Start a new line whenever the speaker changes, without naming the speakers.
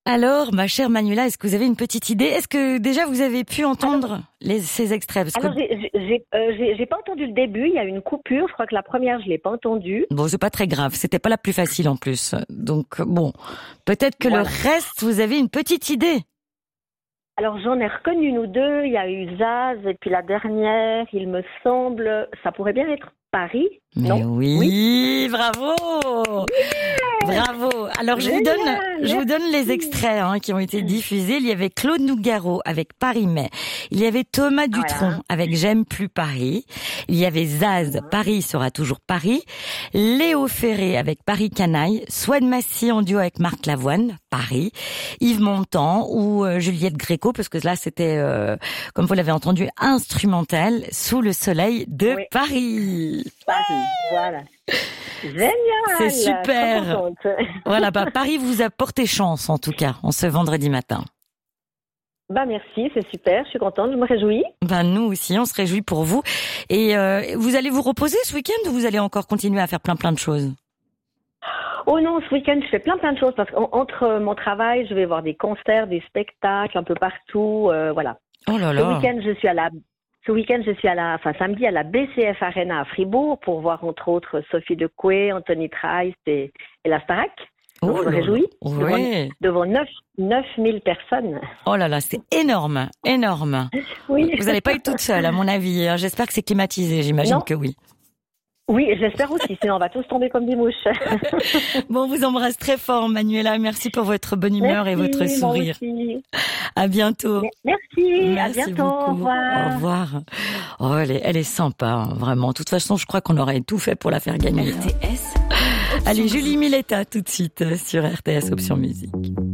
Alors, ma chère Manuela, est-ce que vous avez une petite idée? Est-ce que déjà vous avez pu entendre ces extraits?
Alors, j'ai pas entendu le début. Il y a eu une coupure. Je crois que la première, je l'ai pas entendue.
Bon, c'est pas très grave. C'était pas la plus facile en plus. Donc, bon, peut-être que
Voilà.
le reste, vous avez une petite idée.
Alors, j'en ai reconnu une ou deux. Il y a eu Zaz et puis la dernière, il me semble, ça pourrait bien être Paris.
Mais
Non?
oui, bravo! Bravo. Alors je vous donne les extraits qui ont été diffusés. Il y avait Claude Nougaro avec Paris Mais. Il y avait Thomas Dutronc avec J'aime plus Paris. Il y avait Zaz, Paris sera toujours Paris. Léo Ferré avec Paris Canaille. Souad Massy en duo avec Marc Lavoine, Paris. Yves Montand ou Juliette Gréco, parce que là c'était, comme vous l'avez entendu, instrumental, Sous le soleil de Paris.
Paris, voilà. Génial!
C'est super. Voilà, Paris vous a porté chance en tout cas, en ce vendredi matin.
Merci, c'est super, je suis contente, je me réjouis.
Nous aussi, on se réjouit pour vous. Et vous allez vous reposer ce week-end ou vous allez encore continuer à faire plein de choses?
Oh non, ce week-end, je fais plein de choses parce qu'entre mon travail, je vais voir des concerts, des spectacles un peu partout, voilà.
Oh là là.
Ce week-end, je suis samedi à la BCF Arena à Fribourg pour voir entre autres Sophie Decoué, Anthony Trice et la Starac. Donc, je me réjouis devant 9000 personnes.
Oh là là, c'est énorme, énorme.
Oui.
Vous n'allez pas être toute seule, à mon avis. J'espère que c'est climatisé, j'imagine que oui.
Oui, j'espère aussi, sinon on va tous tomber comme des mouches.
Bon, on vous embrasse très fort, Manuela. Merci pour votre bonne humeur et votre sourire. À bientôt.
Merci, à bientôt.
Beaucoup.
Au revoir.
Au revoir. Oh, elle est sympa, vraiment. De toute façon, je crois qu'on aurait tout fait pour la faire gagner.
RTS.
Allez, Julie Mileta, tout de suite sur RTS Option Musique.